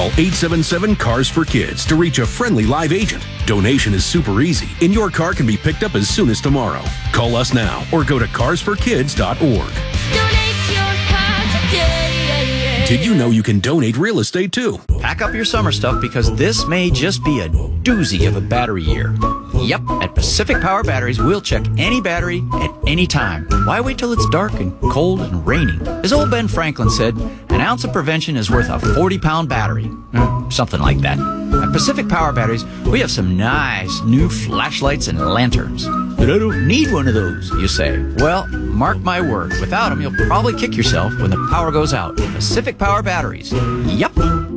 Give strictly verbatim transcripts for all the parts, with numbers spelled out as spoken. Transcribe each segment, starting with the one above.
Call eight seven seven, C A R S for Kids to reach a friendly live agent. Donation is super easy, and your car can be picked up as soon as tomorrow. Call us now or go to cars for kids dot org. Donate your car today. Did you know you can donate real estate too? Pack up your summer stuff because this may just be a doozy of a battery year. Yep, at Pacific Power Batteries, we'll check any battery at any time. Why wait till it's dark and cold and raining? As old Ben Franklin said, an ounce of prevention is worth a forty-pound battery. Eh, something like that. At Pacific Power Batteries, we have some nice new flashlights and lanterns. But I don't need one of those, you say. Well, mark my word, without them, you'll probably kick yourself when the power goes out. Pacific Power Batteries. Yep.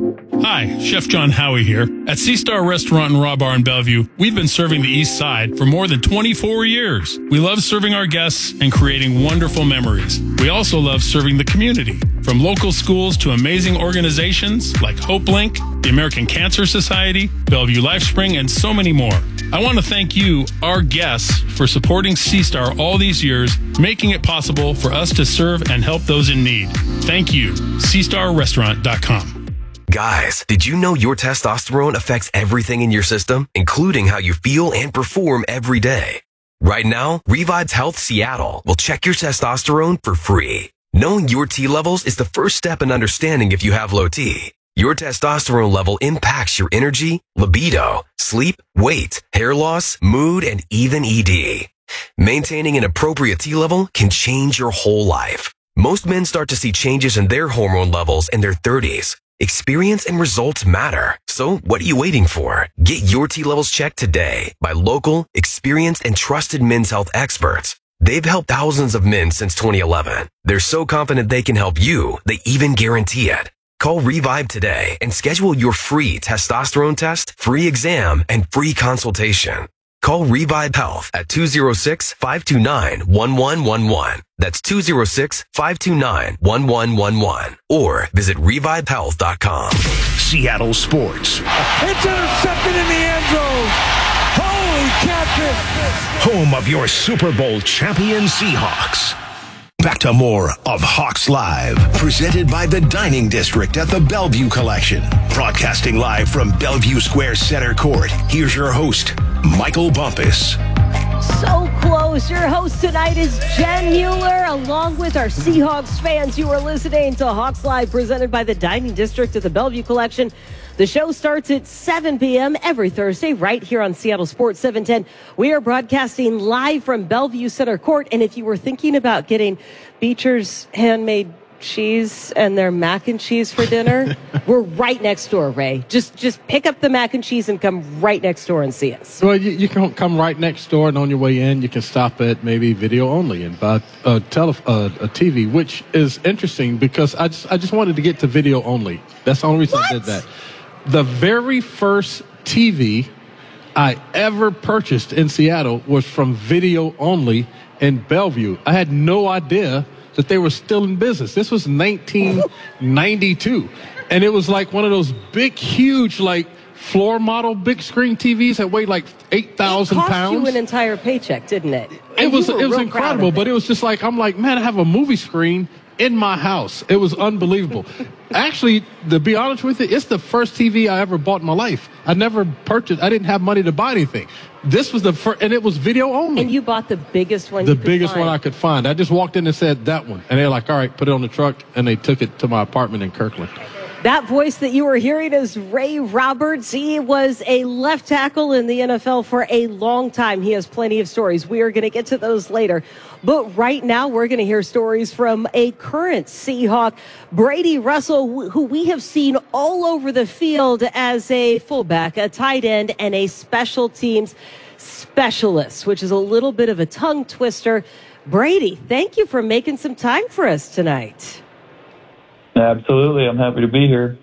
Hi, Chef John Howie here. At Sea Star Restaurant and Raw Bar in Bellevue, we've been serving the East Side for more than twenty-four years. We love serving our guests and creating wonderful memories. We also love serving the community, from local schools to amazing organizations like Hope Link, the American Cancer Society, Bellevue LifeSpring, and so many more. I want to thank you, our guests, for supporting Sea Star all these years, making it possible for us to serve and help those in need. Thank you. sea star restaurant dot com. Guys, did you know your testosterone affects everything in your system, including how you feel and perform every day? Right now, Revive's Health Seattle will check your testosterone for free. Knowing your T levels is the first step in understanding if you have low T. Your testosterone level impacts your energy, libido, sleep, weight, hair loss, mood, and even E D. Maintaining an appropriate T level can change your whole life. Most men start to see changes in their hormone levels in their thirties. Experience and results matter. So what are you waiting for? Get your T levels checked today by local, experienced, and trusted men's health experts. They've helped thousands of men since twenty eleven. They're so confident they can help you, they even guarantee it. Call Revive today and schedule your free testosterone test, free exam, and free consultation. Call Revive Health at two oh six, five two nine, one one one one. That's two oh six, five two nine, one one one one. Or visit revive health dot com. Seattle Sports. It's intercepted in the end zone. Holy catfish. Home of your Super Bowl champion Seahawks. Back to more of Hawks Live, presented by the Dining District at the Bellevue Collection. Broadcasting live from Bellevue Square Center Court, here's your host, Michael Bumpus. So close. Your host tonight is Jen Mueller, along with our Seahawks fans. You are listening to Hawks Live, presented by the Dining District at the Bellevue Collection. The show starts at seven p.m. every Thursday right here on Seattle Sports seven ten. We are broadcasting live from Bellevue Center Court. And if you were thinking about getting Beecher's handmade cheese and their mac and cheese for dinner, we're right next door, Ray. Just just pick up the mac and cheese and come right next door and see us. Well, you, you can come right next door, and on your way in, you can stop at maybe video only and buy a, tele, uh, a T V, which is interesting because I just, I just wanted to get to video only. That's the only reason What? I did that. The very first T V I ever purchased in Seattle was from video only in Bellevue. I had no idea that they were still in business. This was nineteen ninety-two. And it was like one of those big, huge, like, floor model big screen T Vs that weighed like eight thousand pounds. It cost you an entire paycheck, didn't it? It And was you were it was real proud incredible, of but it was just like, I'm like, man, I have a movie screen in my house. It was unbelievable. Actually, to be honest with you, it's the first T V I ever bought in my life. I never purchased. I didn't have money to buy anything. This was the first, and it was video only. And you bought the biggest one The you could biggest find. one I could find. I just walked in and said that one. And they're like, all right, put it on the truck. And they took it to my apartment in Kirkland. That voice that you were hearing is Ray Roberts. He was a left tackle in the N F L for a long time. He has plenty of stories. We are going to get to those later. But right now, we're going to hear stories from a current Seahawk, Brady Russell, who we have seen all over the field as a fullback, a tight end, and a special teams specialist, which is a little bit of a tongue twister. Brady, thank you for making some time for us tonight. Absolutely. I'm happy to be here.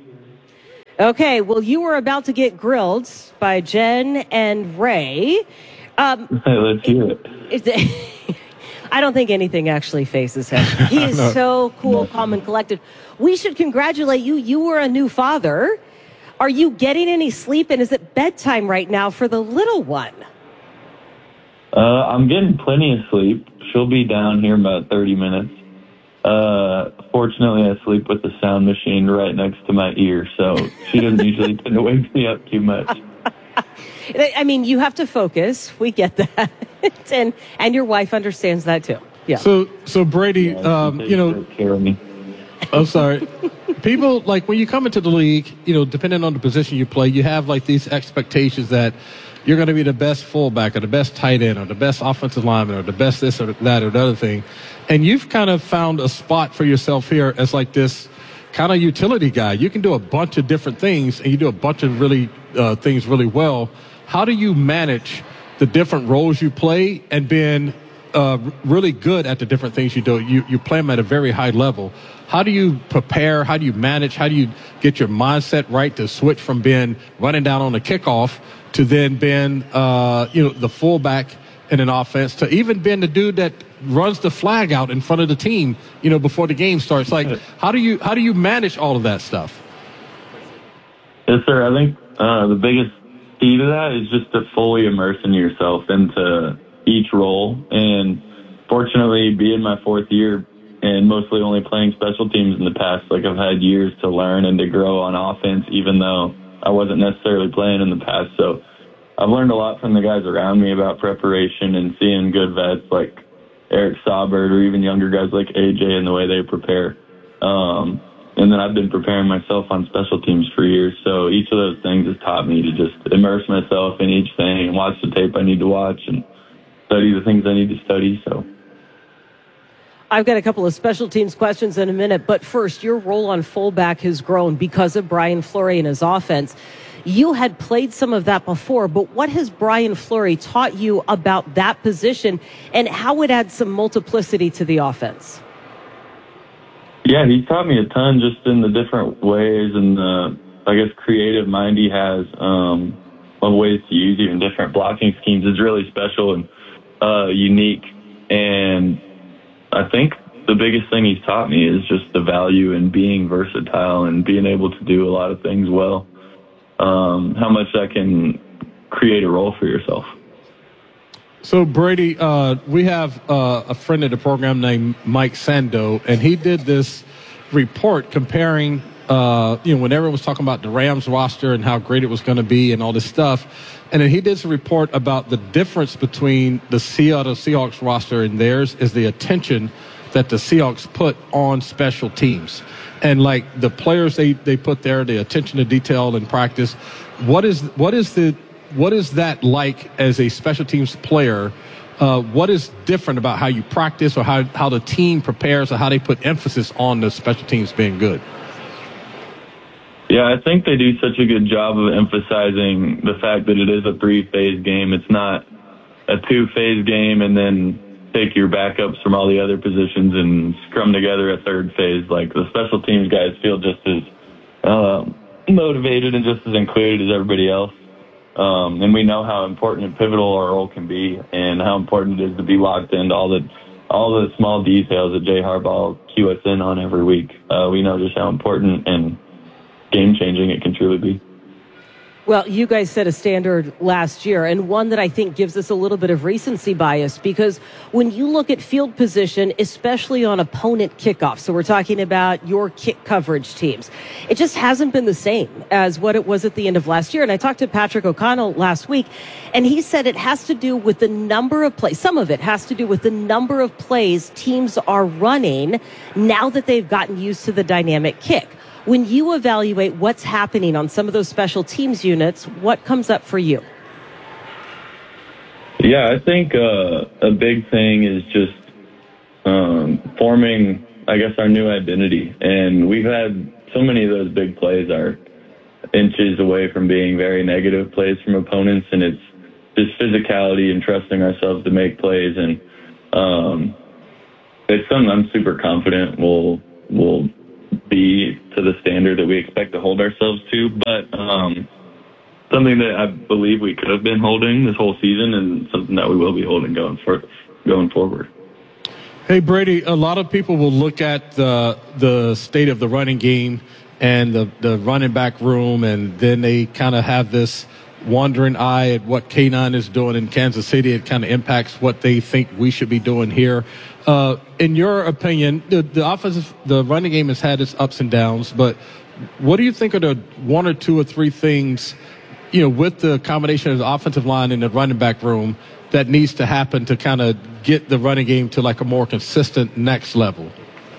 Okay, well, you were about to get grilled by Jen and Ray. Um, Let's hear it. it- I don't think anything actually faces him. He is No. so cool, calm, and collected. We should congratulate you. You were a new father. Are you getting any sleep, and is it bedtime right now for the little one? Uh, I'm getting plenty of sleep. She'll be down here in about thirty minutes. Uh, fortunately, I sleep with the sound machine right next to my ear, so she doesn't usually tend to wake me up too much. I mean, you have to focus. We get that. and and your wife understands that too. Yeah. So, so Brady, Yeah, um, you know, take care of me. I'm sorry. People, like, when you come into the league, you know, depending on the position you play, you have, like, these expectations that you're going to be the best fullback or the best tight end or the best offensive lineman or the best this or that or the other thing. And you've kind of found a spot for yourself here as, like, this kind of utility guy. You can do a bunch of different things, and you do a bunch of really uh, things really well. How do you manage the different roles you play and being uh, really good at the different things you do? You, you play them at a very high level. How do you prepare? How do you manage? How do you get your mindset right to switch from being running down on the kickoff to then being, uh, you know, the fullback in an offense to even being the dude that runs the flag out in front of the team, you know, before the game starts? Like, how do you how do you manage all of that stuff? Yes, sir. I think uh, the biggest key to that is just to fully immerse in yourself into each role. And fortunately, being my fourth year and mostly only playing special teams in the past, like I've had years to learn and to grow on offense, even though I wasn't necessarily playing in the past. So I've learned a lot from the guys around me about preparation and seeing good vets like Eric Saubert or even younger guys like A J and the way they prepare. Um, and then I've been preparing myself on special teams for years. So each of those things has taught me to just immerse myself in each thing and watch the tape I need to watch and study the things I need to study. So I've got a couple of special teams questions in a minute, but first, your role on fullback has grown because of Brian Fleury and his offense. You had played some of that before, but what has Brian Fleury taught you about that position and how it adds some multiplicity to the offense? Yeah, he's taught me a ton just in the different ways and the, I guess, creative mind he has um, of ways to use even different blocking schemes. It's really special and uh, unique. And I think the biggest thing he's taught me is just the value in being versatile and being able to do a lot of things well. Um, how much that can create a role for yourself. So, Brady, uh, we have uh, a friend of the program named Mike Sando, and he did this report comparing, uh, you know, when everyone was talking about the Rams roster and how great it was going to be and all this stuff. And then he did a report about the difference between the Seattle Seahawks roster and theirs is the attention that the Seahawks put on special teams. And, like, the players they, they put there, the attention to detail in practice, what is what is the what is that like as a special teams player? Uh, what is different about how you practice or how, how the team prepares or how they put emphasis on the special teams being good? Yeah, I think they do such a good job of emphasizing the fact that it is a three-phase game. It's not a two-phase game and then take your backups from all the other positions and scrum together a third phase. Like, the special teams guys feel just as uh, motivated and just as included as everybody else. Um, and we know how important and pivotal our role can be and how important it is to be locked into all the all the small details that Jay Harbaugh cue us in on every week. Uh, we know just how important and game-changing it can truly be. Well, you guys set a standard last year, and one that I think gives us a little bit of recency bias, because when you look at field position, especially on opponent kickoffs, so we're talking about your kick coverage teams, it just hasn't been the same as what it was at the end of last year. And I talked to Patrick O'Connell last week, and he said it has to do with the number of plays. Some of it has to do with the number of plays teams are running now that they've gotten used to the dynamic kick. When you evaluate what's happening on some of those special teams units, what comes up for you? Yeah, I think uh, a big thing is just um, forming, I guess, our new identity. And we've had so many of those big plays are inches away from being very negative plays from opponents, and it's just physicality and trusting ourselves to make plays. And um, it's something I'm super confident we'll, we'll be to the standard that we expect to hold ourselves to, but um, something that I believe we could have been holding this whole season and something that we will be holding going for, going forward. Hey, Brady, a lot of people will look at the the state of the running game and the, the running back room, and then they kind of have this wandering eye at what K nine is doing in Kansas City. It kind of impacts what they think we should be doing here. Uh, in your opinion, the, the offensive, the running game has had its ups and downs, but what do you think are the one or two or three things, you know, with the combination of the offensive line and the running back room that needs to happen to kind of get the running game to like a more consistent next level?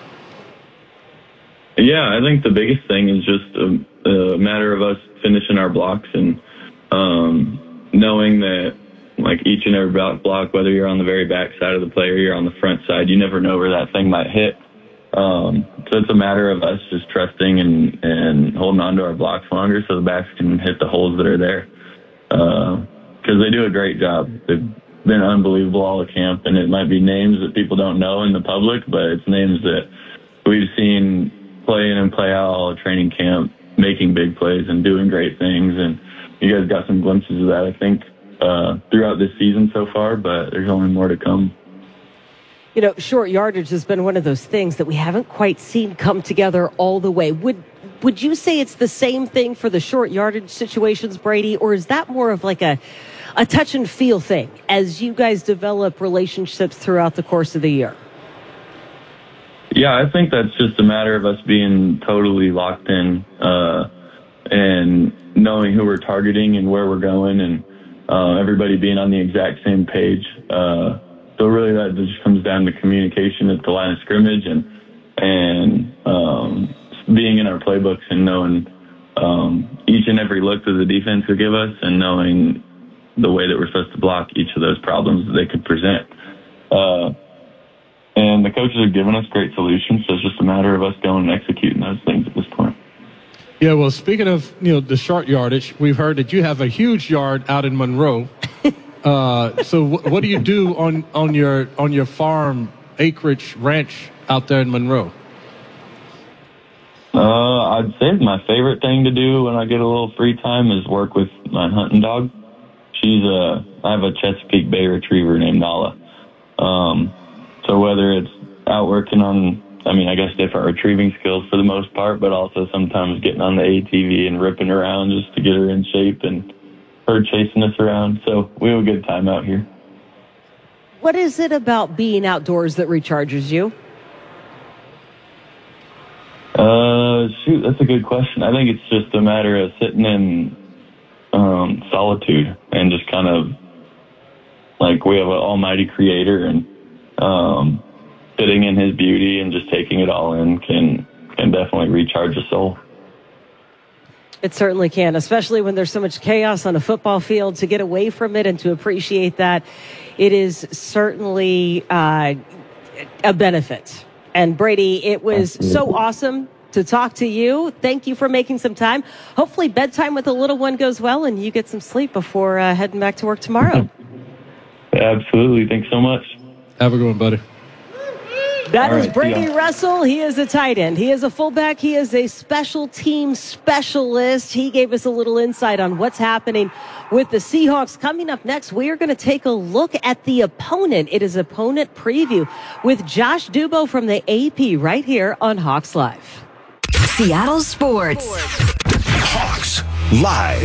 Yeah, I think the biggest thing is just a, a matter of us finishing our blocks and um, knowing that, like, each and every block, whether you're on the very back side of the play or you're on the front side, you never know where that thing might hit. Um, so it's a matter of us just trusting and, and holding on to our blocks longer so the backs can hit the holes that are there. Because uh, they do a great job. They've been unbelievable all the camp, and it might be names that people don't know in the public, but it's names that we've seen play in and play out all training camp, making big plays and doing great things. And you guys got some glimpses of that, I think, uh, throughout this season so far, but there's only more to come. You know, short yardage has been one of those things that we haven't quite seen come together all the way. Would would you say it's the same thing for the short yardage situations, Brady, or is that more of like a, a touch and feel thing as you guys develop relationships throughout the course of the year? Yeah, I think that's just a matter of us being totally locked in uh, and knowing who we're targeting and where we're going, and uh, everybody being on the exact same page. Uh, so really that just comes down to communication at the line of scrimmage and and um, being in our playbooks and knowing um, each and every look that the defense could give us and knowing the way that we're supposed to block each of those problems that they could present. Uh, And the coaches have given us great solutions, so it's just a matter of us going and executing those things at this point. Yeah, well, speaking of, you know, the short yardage, we've heard that you have a huge yard out in Monroe. uh, so w- what do you do on, on your on your farm acreage ranch out there in Monroe? Uh, I'd say my favorite thing to do when I get a little free time is work with my hunting dog. She's a, I have a Chesapeake Bay Retriever named Nala. Um, So whether it's out working on, I mean, I guess different retrieving skills for the most part, but also sometimes getting on the A T V and ripping around just to get her in shape and her chasing us around. So we have a good time out here. What is it about being outdoors that recharges you? Uh, shoot, that's a good question. I think it's just a matter of sitting in um, solitude and just kind of like we have an almighty creator and Um, sitting in his beauty and just taking it all in can can definitely recharge the soul. It certainly can, especially when there's so much chaos on a football field. To get away from it and to appreciate that, it is certainly uh, a benefit. And Brady, it was Absolutely. so awesome to talk to you. Thank you for making some time. Hopefully bedtime with the little one goes well and you get some sleep before uh, heading back to work tomorrow. Absolutely. Thanks so much. Have a good one, buddy. That All is right, Brady yeah. Russell. He is a tight end. He is a fullback. He is a special team specialist. He gave us a little insight on what's happening with the Seahawks. Coming up next, we are going to take a look at the opponent. It is opponent preview with Josh Dubow from the A P right here on Hawks Live. Seattle Sports. Hawks Live.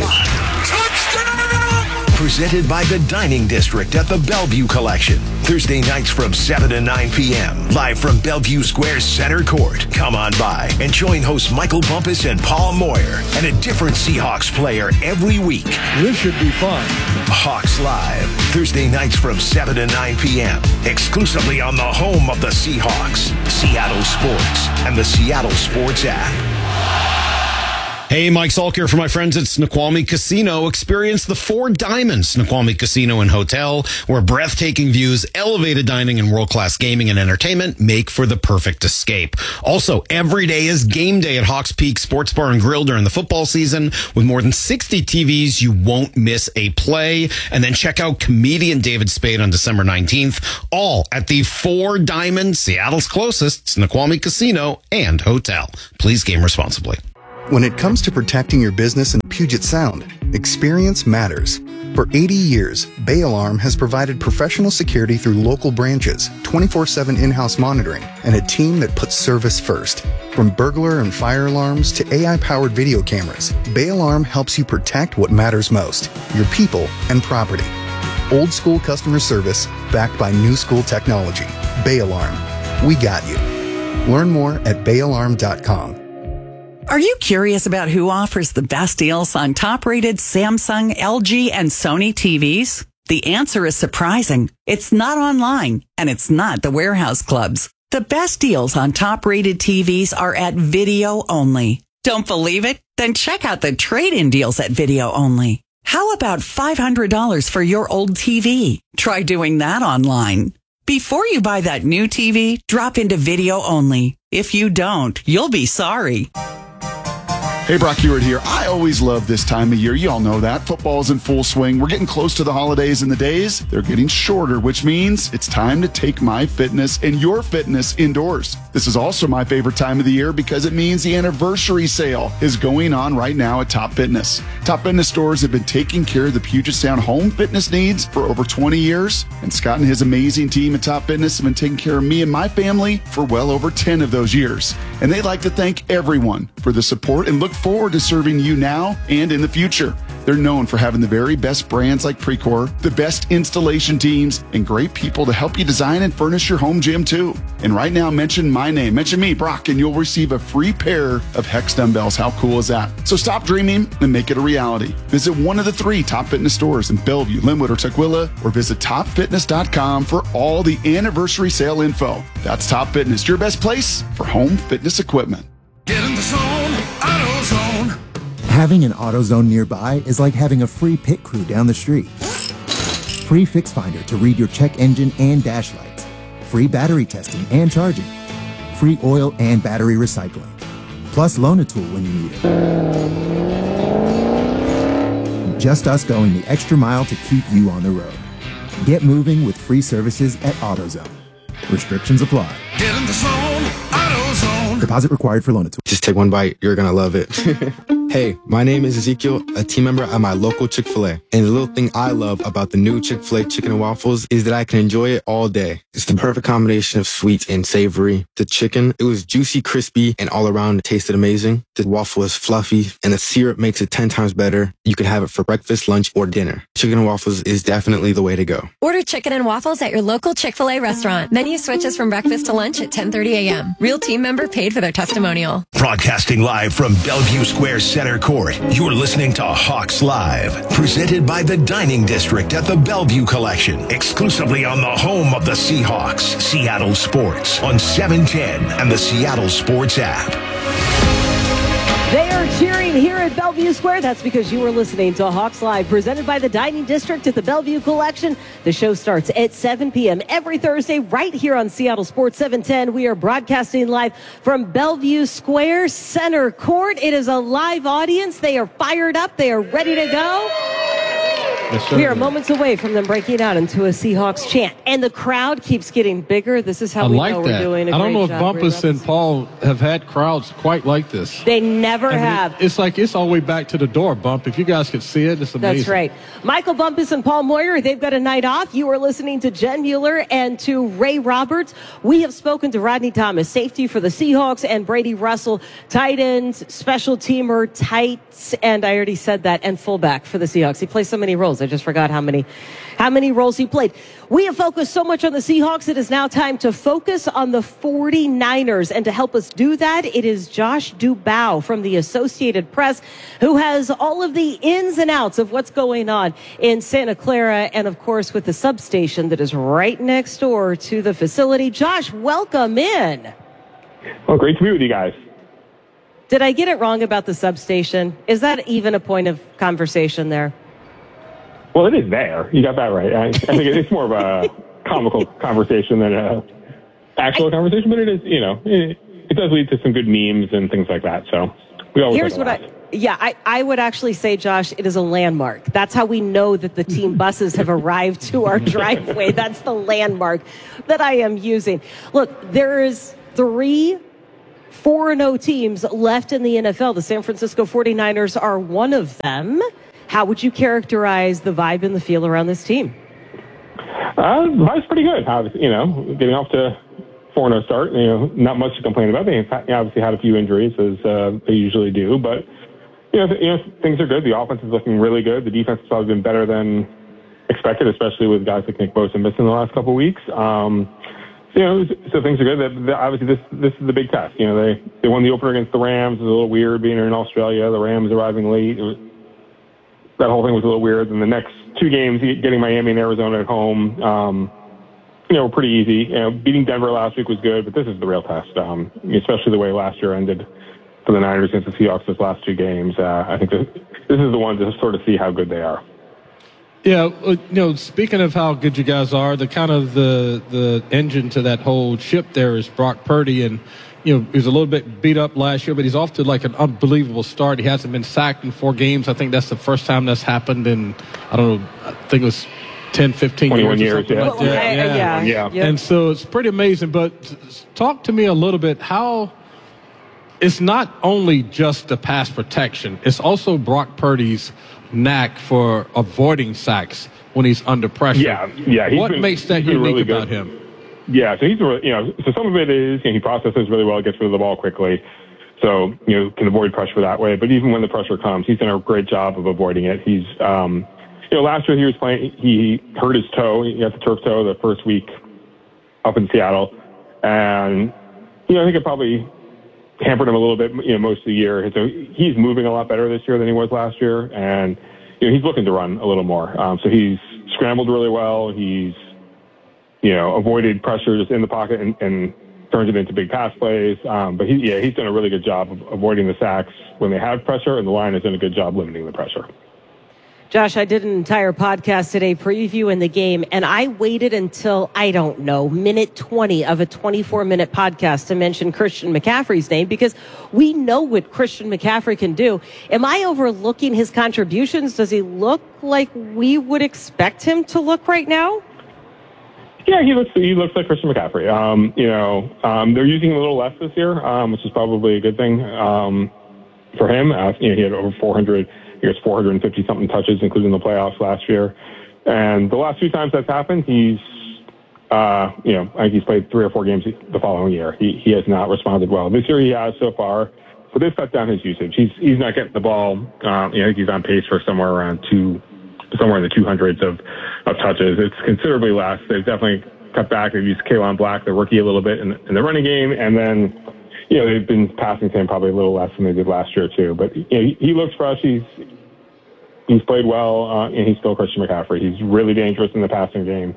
Presented by the Dining District at the Bellevue Collection. Thursday nights from seven to nine p.m. Live from Bellevue Square Center Court. Come on by and join hosts Michael Bumpus and Paul Moyer and a different Seahawks player every week. This should be fun. Hawks Live. Thursday nights from seven to nine p.m. Exclusively on the home of the Seahawks. Seattle Sports and the Seattle Sports app. Hey, Mike Salk here for my friends at Snoqualmie Casino. Experience the Four Diamonds Snoqualmie Casino and Hotel, where breathtaking views, elevated dining, and world-class gaming and entertainment make for the perfect escape. Also, every day is game day at Hawks Peak Sports Bar and Grill during the football season. With more than sixty T Vs, you won't miss a play. And then check out comedian David Spade on December nineteenth, all at the Four Diamonds, Seattle's closest Snoqualmie Casino and Hotel. Please game responsibly. When it comes to protecting your business in Puget Sound, experience matters. For eighty years, Bay Alarm has provided professional security through local branches, twenty-four seven in-house monitoring, and a team that puts service first. From burglar and fire alarms to A I-powered video cameras, Bay Alarm helps you protect what matters most, your people and property. Old school customer service backed by new school technology. Bay Alarm. We got you. Learn more at bay alarm dot com. Are you curious about who offers the best deals on top-rated Samsung, L G, and Sony T Vs? The answer is surprising. It's not online, and it's not the warehouse clubs. The best deals on top-rated T Vs are at Video Only. Don't believe it? Then check out the trade-in deals at Video Only. How about five hundred dollars for your old T V? Try doing that online. Before you buy that new T V, drop into Video Only. If you don't, you'll be sorry. Hey, Brock Hewitt here. I always love this time of year. You all know that. Football's in full swing. We're getting close to the holidays, and the days, they're getting shorter, which means it's time to take my fitness and your fitness indoors. This is also my favorite time of the year because it means the anniversary sale is going on right now at Top Fitness. Top Fitness stores have been taking care of the Puget Sound home fitness needs for over twenty years, and Scott and his amazing team at Top Fitness have been taking care of me and my family for well over ten of those years. And they'd like to thank everyone for the support and look forward to serving you now and in the future. They're known for having the very best brands like Precor, the best installation teams, and great people to help you design and furnish your home gym too. And right now, mention my name, mention me, Brock, and you'll receive a free pair of Hex dumbbells. How cool is that? So stop dreaming and make it a reality. Visit one of the three Top Fitness stores in Bellevue, Linwood, or Tukwila, or visit top fitness dot com for all the anniversary sale info. That's Top Fitness, your best place for home fitness equipment. Get in the zone, AutoZone. Having an AutoZone nearby is like having a free pit crew down the street. Free Fix Finder to read your check engine and dash lights. Free battery testing and charging. Free oil and battery recycling. Plus Loan-A-Tool when you need it. Just us going the extra mile to keep you on the road. Get moving with free services at AutoZone. Restrictions apply. Get in the zone, AutoZone. Deposit required for Loan-A-Tool. Just take one bite. You're going to love it. Hey, my name is Ezekiel, a team member at my local Chick-fil-A. And the little thing I love about the new Chick-fil-A chicken and waffles is that I can enjoy it all day. It's the perfect combination of sweet and savory. The chicken, it was juicy, crispy, and all around it tasted amazing. The waffle is fluffy, and the syrup makes it ten times better. You can have it for breakfast, lunch, or dinner. Chicken and waffles is definitely the way to go. Order chicken and waffles at your local Chick-fil-A restaurant. Menu switches from breakfast to lunch at ten thirty a.m. Real team member paid for their testimonial. Broadcasting live from Bellevue Square Center Court, you're listening to Hawks Live, presented by the Dining District at the Bellevue Collection, exclusively on the home of the Seahawks, Seattle Sports, on seven ten and the Seattle Sports app. They are cheering here at Bellevue Square. That's because you are listening to Hawks Live, presented by the Dining District at the Bellevue Collection. The show starts at seven p.m. every Thursday right here on Seattle Sports seven ten. We are broadcasting live from Bellevue Square Center Court. It is a live audience. They are fired up. They are ready to go. Yes, sir. We are moments away from them breaking out into a Seahawks chant. And the crowd keeps getting bigger. This is how I we like know that. we're doing a I don't great know if job. Bumpus and Paul have had crowds quite like this. They never I mean, have. It, it's like it's all the way back to the door, Bump. If you guys could see it, it's amazing. That's right. Michael Bumpus and Paul Moyer, they've got a night off. You are listening to Jen Mueller and to Ray Roberts. We have spoken to Rodney Thomas, safety for the Seahawks, and Brady Russell, tight ends, special teamer, tights, and I already said that, and fullback for the Seahawks. He plays so many roles. I just forgot how many how many roles he played. We have focused so much on the Seahawks. It is now time to focus on the forty-niners. And to help us do that, it is Josh Dubow from the Associated Press, who has all of the ins and outs of what's going on in Santa Clara, and of course with the substation that is right next door to the facility. Josh, welcome in. Well, great to be with you guys. Did I get it wrong about the substation? Is that even a point of conversation there? Well, it is there. You got that right. I, I think it's more of a comical conversation than a actual conversation, but it is, you know, it, it does lead to some good memes and things like that. So we always Here's what I, yeah, I, I would actually say, Josh, it is a landmark. That's how we know that the team buses have arrived to our driveway. That's the landmark that I am using. Look, there is three four and oh teams left in the N F L. The San Francisco forty-niners are one of them. How would you characterize the vibe and the feel around this team? Uh, the vibe's pretty good. I was, you know, getting off to four and oh start. You know, not much to complain about. They obviously had a few injuries, as uh, they usually do, but you know, th- you know, things are good. The offense is looking really good. The defense has probably been better than expected, especially with guys like Nick Bosa missing the last couple of weeks. Um, you know, so things are good. They, they, obviously, this this is the big test. You know, they they won the opener against the Rams. It was a little weird being in Australia. The Rams arriving late. It was, that whole thing was a little weird. And the next two games, getting Miami and Arizona at home, um, you know, were pretty easy. You know, beating Denver last week was good, but this is the real test, um, especially the way last year ended for the Niners against the Seahawks this last two games. Uh, I think this, this is the one to sort of see how good they are. Yeah, you know, speaking of how good you guys are, the kind of the the engine to that whole ship there is Brock Purdy, and you know, he was a little bit beat up last year, but he's off to like an unbelievable start. He hasn't been sacked in four games. I think that's the first time that's happened in, I don't know, I think it was ten, fifteen twenty-one years. years, yeah. Like that. Yeah. Yeah. Yeah. yeah. And so it's pretty amazing. But talk to me a little bit how it's not only just the pass protection, it's also Brock Purdy's knack for avoiding sacks when he's under pressure. Yeah, yeah. He's What been, makes that he's been unique really about good. him? Yeah, so he's, a- you know, so some of it is, you know, he processes really well, gets rid of the ball quickly. So, you know, can avoid pressure that way. But even when the pressure comes, he's done a great job of avoiding it. He's, um, you know, last year he was playing, he hurt his toe. He got the turf toe the first week up in Seattle. And, you know, I think it probably hampered him a little bit, you know, most of the year. So he's moving a lot better this year than he was last year. And, you know, he's looking to run a little more. Um, so he's scrambled really well. He's, you know, avoided pressure just in the pocket and, and turns it into big pass plays. Um, but he, yeah, he's done a really good job of avoiding the sacks when they have pressure, and the line has done a good job limiting the pressure. Josh, I did an entire podcast today previewing the game, and I waited until, I don't know, minute twenty of a twenty-four minute podcast to mention Christian McCaffrey's name because we know what Christian McCaffrey can do. Am I overlooking his contributions? Does he look like we would expect him to look right now? Yeah, he looks he looks like Christian McCaffrey. Um, you know, um, they're using him a little less this year, um, which is probably a good thing um, for him. Uh, you know, he had over four hundred. He has four hundred fifty something touches, including the playoffs last year. And the last few times that's happened, he's, uh, you know, I think he's played three or four games the following year. He he has not responded well. This year he has so far, but they've cut down his usage. He's he's not getting the ball. Um, you know, I think he's on pace for somewhere around two, somewhere in the two hundreds of, of touches. It's considerably less. They've definitely cut back. They've used Kayvon Black, the rookie, a little bit in, in the running game, and then, you know, they've been passing to him probably a little less than they did last year too. But you know, he, he looks fresh. He's he's played well, uh, and he's still Christian McCaffrey. He's really dangerous in the passing game.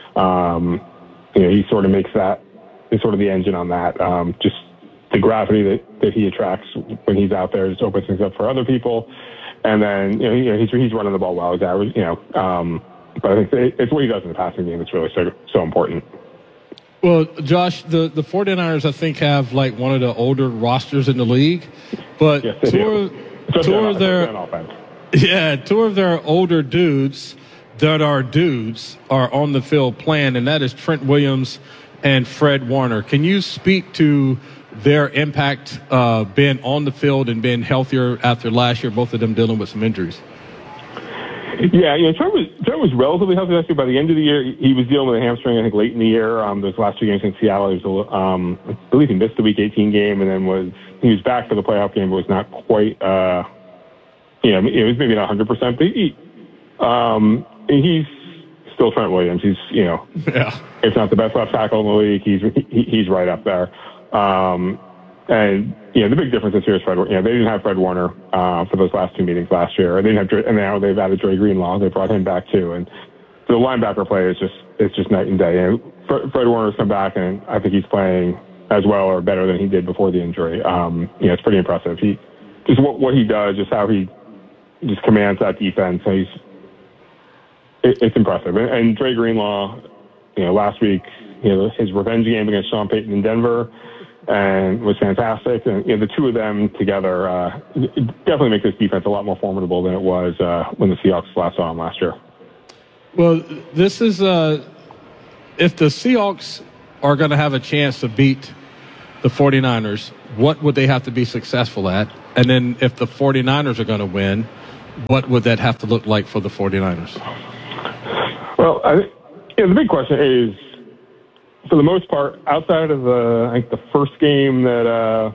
Um, you know, he sort of makes that. He's sort of the engine on that. Um, just the gravity that, that he attracts when he's out there just opens things up for other people. And then you know, he, he's he's running the ball well. He's average, you know. Um, but I think it, it's what he does in the passing game that's really so so important. Well, Josh, the, the 49ers, I think, have like one of the older rosters in the league. But Yes, they two do. of, Especially two on- of their especially on offense. yeah, two of their older dudes that are dudes are on the field playing, and that is Trent Williams and Fred Warner. Can you speak to their impact uh, being on the field and being healthier after last year, both of them dealing with some injuries? Yeah, you know, Trent was Trent was relatively healthy last year. By the end of the year, he was dealing with a hamstring. I think late in the year, um, those last two games in Seattle, he was, a little- um, I believe he missed the Week eighteen game, and then was he was back for the playoff game, but was not quite. Uh, you know, it was maybe not one hundred percent, but he, um, he's still Trent Williams. He's you know, yeah. if not the best left tackle in the league, he's he, he's right up there. Um, and you know, the big difference this year is Fred. You know, they didn't have Fred Warner uh, for those last two meetings last year. They didn't have, Dre, and now they've added Dre Greenlaw. They brought him back too, and the linebacker play is just it's just night and day. And Fred, Fred Warner's come back, and I think he's playing as well or better than he did before the injury. Um, you know, it's pretty impressive. He just what, what he does, just how he just commands that defense. And he's it, it's impressive. And, and Dre Greenlaw, you know, last week, you know, his revenge game against Sean Payton in Denver. And was fantastic. And you know, the two of them together uh, definitely make this defense a lot more formidable than it was uh, when the Seahawks last saw them last year. Well, this is uh, if the Seahawks are going to have a chance to beat the 49ers, what would they have to be successful at? And then if the 49ers are going to win, what would that have to look like for the 49ers? Well, I, you know, the big question is, for the most part, outside of the I think the first game that uh,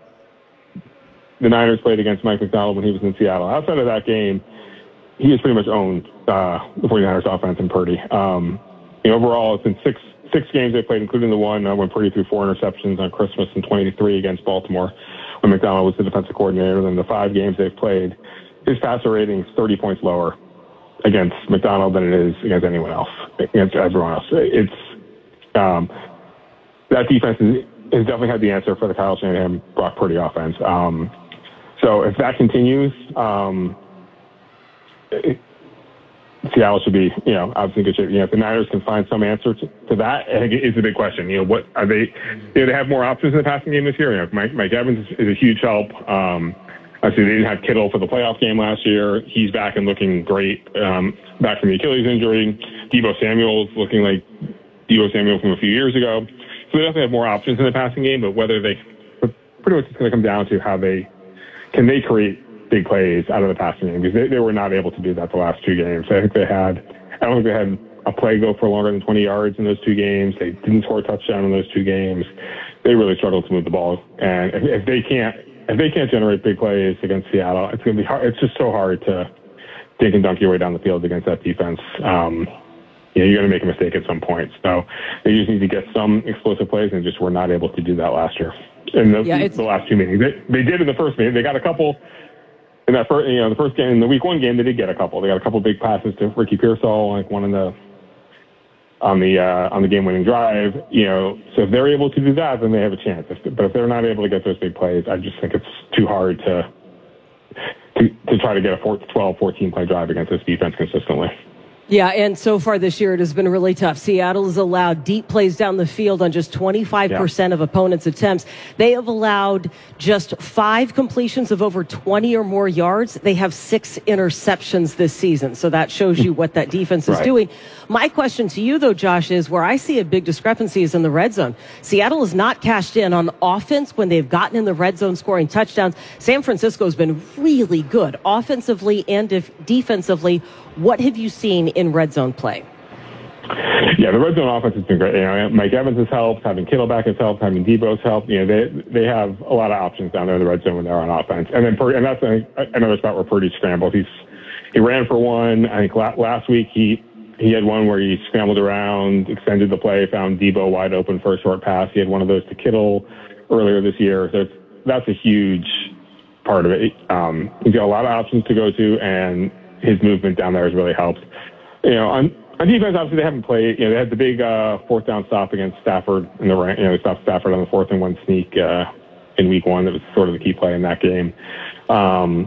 the Niners played against Mike Macdonald when he was in Seattle, outside of that game, he has pretty much owned uh, the 49ers offense and Purdy. Um, you know, overall, it's been six six games they played, including the one uh, when Purdy threw four interceptions on Christmas in twenty-three against Baltimore when Macdonald was the defensive coordinator. Then the five games they've played, his passer rating is thirty points lower against Macdonald than it is against anyone else, against everyone else. It's um, that defense is, has definitely had the answer for the Kyle Shanahan, Brock Purdy offense. Um, so if that continues, um, it, Seattle should be, you know, obviously in good shape. You know, if the Niners can find some answer to, to that, I think it's a big question. You know, what are they? You know, they have more options in the passing game this year. You know, Mike, Mike Evans is, is a huge help. Um, Obviously, they didn't have Kittle for the playoff game last year. He's back and looking great, um, back from the Achilles injury. Deebo Samuel's looking like Deebo Samuel from a few years ago. So they definitely have more options in the passing game, but whether they, pretty much it's going to come down to how they, can they create big plays out of the passing game, because they, they were not able to do that the last two games. I think they had, I don't think they had a play go for longer than twenty yards in those two games. They didn't score a touchdown in those two games. They really struggled to move the ball. And if, if they can't, If they can't generate big plays against Seattle, it's going to be hard. It's just so hard to dink and dunk your way down the field against that defense. Um, you know, you're going to make a mistake at some point. So they just need to get some explosive plays, and just were not able to do that last year. In the, yeah, the last two meetings, they, they did in the first meeting. They got a couple in that first, you know, the first game, in the week one game, they did get a couple. They got a couple big passes to Ricky Pearsall, like one in the on the uh, on the game-winning drive, you know. So if they're able to do that, then they have a chance. If, but if they're not able to get those big plays, I just think it's too hard to to, to try to get a twelve, fourteen play drive against this defense consistently. Yeah, and so far this year it has been really tough. Seattle has allowed deep plays down the field on just twenty-five percent yeah. of opponents' attempts. They have allowed just five completions of over twenty or more yards. They have six interceptions this season. So that shows you what that defense is right. doing. My question to you, though, Josh, is where I see a big discrepancy is in the red zone. Seattle has not cashed in on offense when they've gotten in the red zone scoring touchdowns. San Francisco has been really good offensively and if defensively. What have you seen in red zone play? Yeah, the red zone offense has been great. You know, Mike Evans has helped, having Kittle back has helped, having Deebo's helped. You know, they they have a lot of options down there in the red zone when they're on offense. And then, and that's a, another spot where Purdy scrambled. He's he ran for one. I think last week he he had one where he scrambled around, extended the play, found Deebo wide open for a short pass. He had one of those to Kittle earlier this year. So it's, that's a huge part of it. Um, he's got a lot of options to go to, and his movement down there has really helped. You know, on, on defense, obviously they haven't played. You know, they had the big uh, fourth down stop against Stafford in the you know they stopped Stafford on the fourth and one sneak uh, in week one. That was sort of the key play in that game. Um,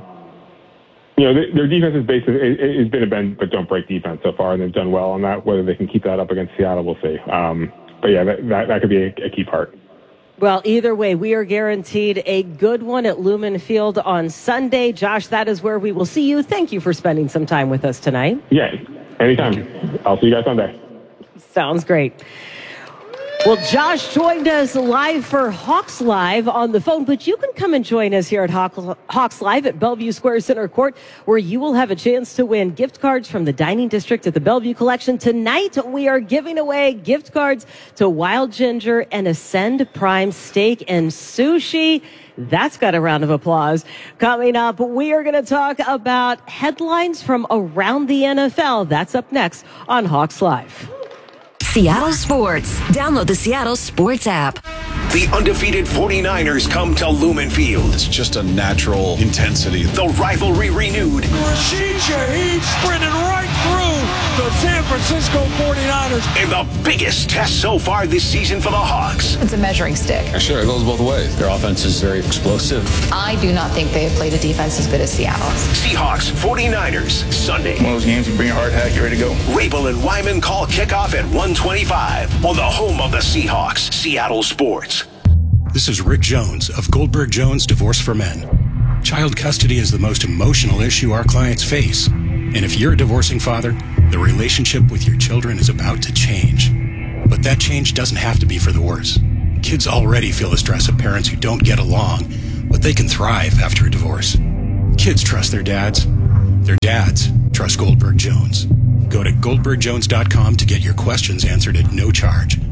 you know, they, their defense is basically it, it's been a bend but don't break defense so far, and they've done well on that. Whether they can keep that up against Seattle, we'll see. Um, but yeah, that, that that could be a, a key part. Well, either way, we are guaranteed a good one at Lumen Field on Sunday. Josh, that is where we will see you. Thank you for spending some time with us tonight. Yeah, anytime. I'll see you guys Sunday. Sounds great. Well, Josh joined us live for Hawks Live on the phone, but you can come and join us here at Hawks Live at Bellevue Square Center Court, where you will have a chance to win gift cards from the Dining District at the Bellevue Collection. Tonight, we are giving away gift cards to Wild Ginger and Ascend Prime Steak and Sushi. That's got a round of applause. Coming up, we are going to talk about headlines from around the N F L. That's up next on Hawks Live. Seattle Sports. Download the Seattle Sports app. The undefeated 49ers come to Lumen Field. It's just a natural intensity. The rivalry renewed. Rashid Shaheed sprinting right through the San Francisco 49ers. And the biggest test so far this season for the Hawks. It's a measuring stick. Yeah, sure, it goes both ways. Their offense is very explosive. I do not think they have played a defense as good as Seattle's. Seahawks 49ers, Sunday. One of those games you bring your hard hat, you ready to go. Rabel and Wyman call kickoff at one twenty-five on the home of the Seahawks, Seattle Sports. This is Rick Jones of Goldberg Jones Divorce for Men. Child custody is the most emotional issue our clients face. And if you're a divorcing father, the relationship with your children is about to change. But that change doesn't have to be for the worse. Kids already feel the stress of parents who don't get along, but they can thrive after a divorce. Kids trust their dads. Their dads trust Goldberg Jones. Go to goldberg jones dot com to get your questions answered at no charge.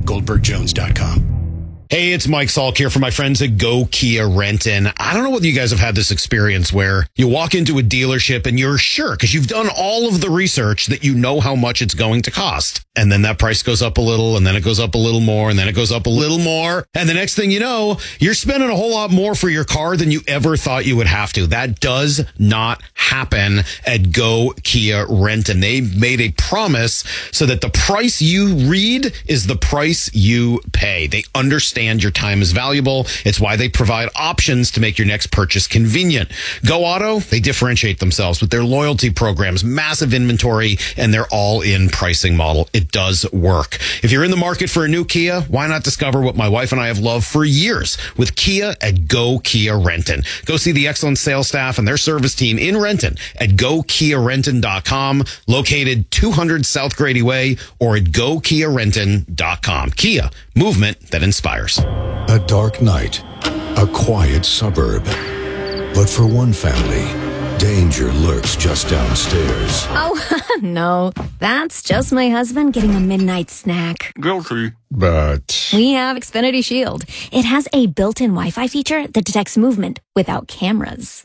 goldberg jones dot com. Hey, it's Mike Salk here for my friends at Go Kia Renton. I don't know whether you guys have had this experience where you walk into a dealership and you're sure, because you've done all of the research, that you know how much it's going to cost. And then that price goes up a little, and then it goes up a little more, and then it goes up a little more. And the next thing you know, you're spending a whole lot more for your car than you ever thought you would have to. That does not happen at Go Kia Renton. They made a promise so that the price you read is the price you pay. They understand your time is valuable. It's why they provide options to make your next purchase convenient. Go Auto, they differentiate themselves with their loyalty programs, massive inventory, and their all-in pricing model. It does work. If you're in the market for a new Kia, why not discover what my wife and I have loved for years with Kia at Go Kia Renton? Go see the excellent sales staff and their service team in Renton at go kia renton dot com, located two hundred South Grady Way, or at go kia renton dot com. Kia, movement that inspires. A dark night, a quiet suburb. But for one family, danger lurks just downstairs. Oh, no. That's just my husband getting a midnight snack. Guilty. But We have Xfinity Shield. It has a built-in Wi-Fi feature that detects movement without cameras.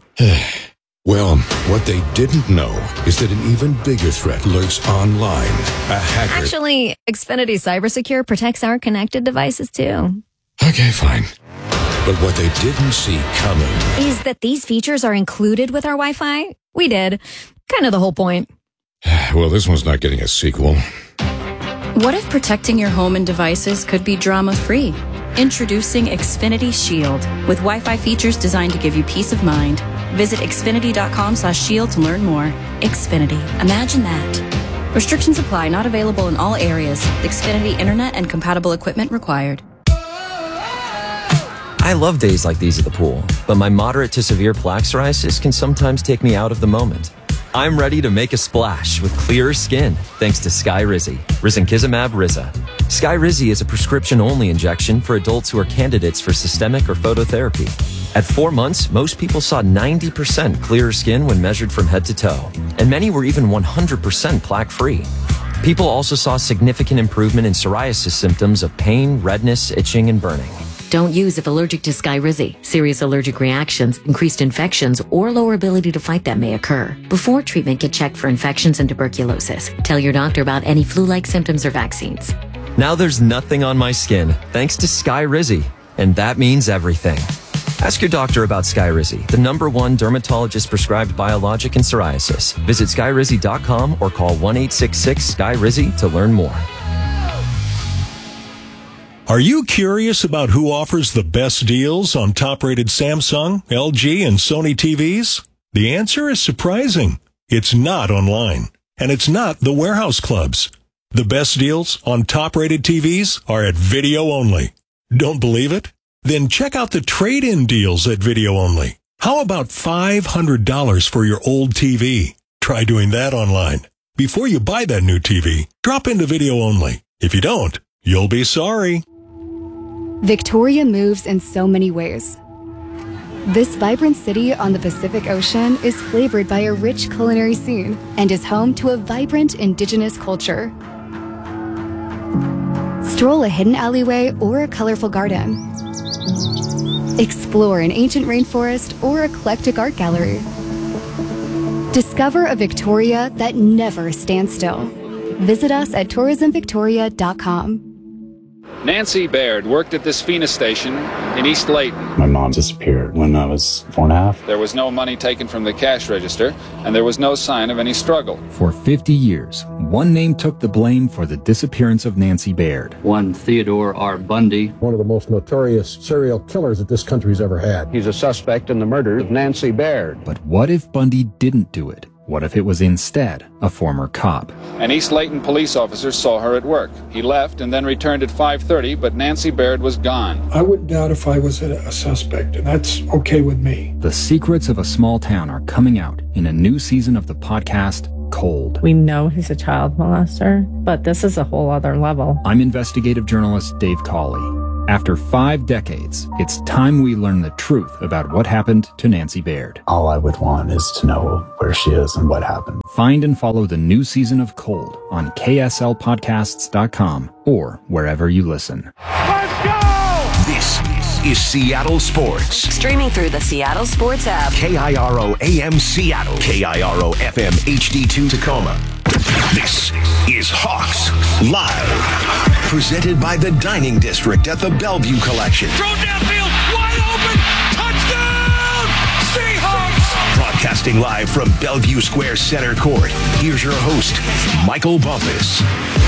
well, what they didn't know is that an even bigger threat lurks online. A hacker. Actually, Xfinity CyberSecure protects our connected devices too. Okay, fine. But what they didn't see coming Is that these features are included with our Wi-Fi? We did. Kind of the whole point. Well, this one's not getting a sequel. What if protecting your home and devices could be drama-free? Introducing Xfinity Shield with Wi-Fi features designed to give you peace of mind. Visit xfinity dot com slash shield to learn more. Xfinity. Imagine that. Restrictions apply. Not available in all areas. Xfinity Internet and compatible equipment required. I love days like these at the pool, but my moderate to severe plaque psoriasis can sometimes take me out of the moment. I'm ready to make a splash with clearer skin thanks to Skyrizi, risankizumab Riza. Skyrizi is a prescription-only injection for adults who are candidates for systemic or phototherapy. At four months, most people saw ninety percent clearer skin when measured from head to toe, and many were even one hundred percent plaque-free. People also saw significant improvement in psoriasis symptoms of pain, redness, itching, and burning. Don't use if allergic to Skyrizi. Serious allergic reactions, increased infections, or lower ability to fight them may occur. Before treatment, get checked for infections and tuberculosis. Tell your doctor about any flu-like symptoms or vaccines. Now there's nothing on my skin thanks to Skyrizi, and that means everything. Ask your doctor about Skyrizi, the number one dermatologist prescribed biologic in psoriasis. Visit skyrizi dot com or call one eight six six Skyrizi to learn more. Are you curious about who offers the best deals on top-rated Samsung, L G, and Sony T Vs? The answer is surprising. It's not online, and it's not the warehouse clubs. The best deals on top-rated T Vs are at Video Only. Don't believe it? Then check out the trade-in deals at Video Only. How about five hundred dollars for your old T V? Try doing that online. Before you buy that new T V, drop into Video Only. If you don't, you'll be sorry. Victoria moves in so many ways. This vibrant city on the Pacific Ocean is flavored by a rich culinary scene and is home to a vibrant indigenous culture. Stroll a hidden alleyway or a colorful garden. Explore an ancient rainforest or eclectic art gallery. Discover a Victoria that never stands still. Visit us at tourism victoria dot com. Nancy Baird worked at this Phoenix station in East Layton. My mom disappeared when I was four and a half. There was no money taken from the cash register, and there was no sign of any struggle. For fifty years, one name took the blame for the disappearance of Nancy Baird. One Theodore R. Bundy. One of the most notorious serial killers that this country's ever had. He's a suspect in the murder of Nancy Baird. But what if Bundy didn't do it? What if it was instead a former cop? An East Layton police officer saw her at work. He left and then returned at five thirty, but Nancy Baird was gone. I wouldn't doubt if I was a, a suspect, and that's okay with me. The secrets of a small town are coming out in a new season of the podcast, Cold. We know he's a child molester, but this is a whole other level. I'm investigative journalist Dave Cawley. After five decades, it's time we learn the truth about what happened to Nancy Baird. All I would want is to know where she is and what happened. Find and follow the new season of Cold on K S L podcasts dot com or wherever you listen. Let's go! This is Seattle Sports. Streaming through the Seattle Sports app. K I R O A M Seattle. K I R O F M H D two Tacoma. This is Hawks Live. Presented by the Dining District at the Bellevue Collection. Throw downfield, wide open, touchdown, Seahawks! Broadcasting live from Bellevue Square Center Court. Here's your host, Michael Bumpus.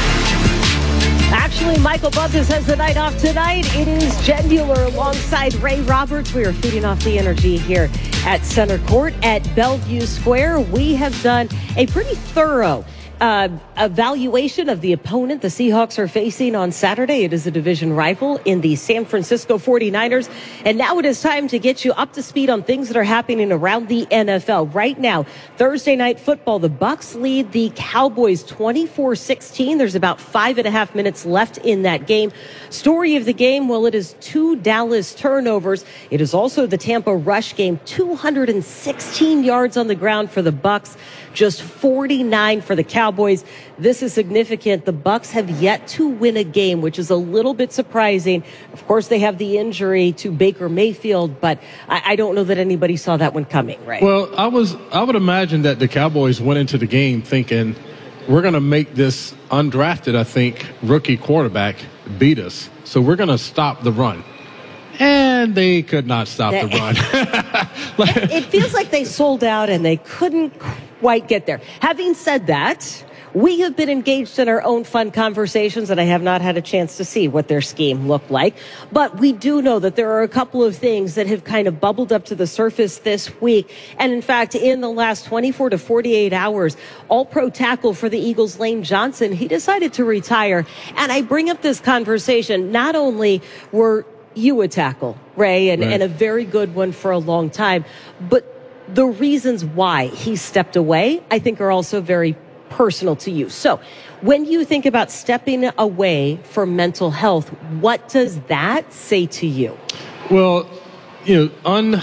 Actually, Michael Bumpus has the night off tonight. It is Jen Mueller alongside Ray Roberts. We are feeding off the energy here at Center Court at Bellevue Square. We have done a pretty thorough Uh, evaluation of the opponent the Seahawks are facing on Saturday. It is a division rival in the San Francisco forty-niners. And now it is time to get you up to speed on things that are happening around the N F L. Right now, Thursday night football, the Bucs lead the Cowboys twenty-four sixteen. There's about five and a half minutes left in that game. Story of the game, well, it is two Dallas turnovers. It is also the Tampa rush game, two hundred sixteen yards on the ground for the Bucs, just forty-nine for the Cowboys. This is significant. The Bucs have yet to win a game, which is a little bit surprising. Of course, they have the injury to Baker Mayfield, but I, I don't know that anybody saw that one coming, right? Well, I was I would imagine that the Cowboys went into the game thinking we're going to make this undrafted, I think, rookie quarterback beat us. So we're going to stop the run. And they could not stop the run. it, it feels like they sold out and they couldn't quite get there. Having said that, we have been engaged in our own fun conversations, and I have not had a chance to see what their scheme looked like. But we do know that there are a couple of things that have kind of bubbled up to the surface this week. And in fact, in the last twenty-four to forty-eight hours, all-pro tackle for the Eagles, Lane Johnson, he decided to retire. And I bring up this conversation, not only were you a tackle, Ray, and, right. and a very good one for a long time, but the reasons why he stepped away, I think, are also very personal to you. So when you think about stepping away for mental health, what does that say to you? Well, you know, un,